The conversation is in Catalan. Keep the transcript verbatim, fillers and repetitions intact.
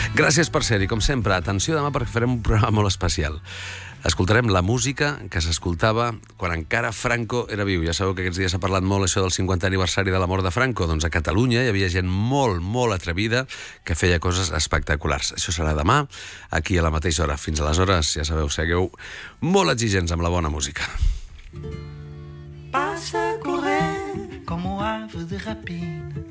Gràcies per ser-hi, com sempre. Atenció demà perquè farem un programa molt especial. Escoltarem la música que s'escoltava quan encara Franco era viu. Ja sabeu que aquests dies s'ha parlat molt això del cinquantè aniversari de la mort de Franco. Doncs a Catalunya hi havia gent molt, molt atrevida que feia coses espectaculars. Això serà demà, aquí a la mateixa hora. Fins aleshores, ja sabeu, segueu molt exigents amb la bona música. Passa corrent como ave de rapina.